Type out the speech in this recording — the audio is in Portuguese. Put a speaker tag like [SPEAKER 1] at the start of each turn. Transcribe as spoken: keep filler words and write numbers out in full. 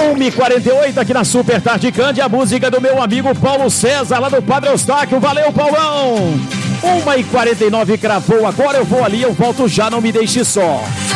[SPEAKER 1] uma e quarenta e oito aqui na Super Tarde Cândia, a música do meu amigo Paulo César, lá do Padre Eustáquio. Valeu, Paulão! uma e quarenta e nove cravou, agora eu vou ali, eu volto já, não me deixe só.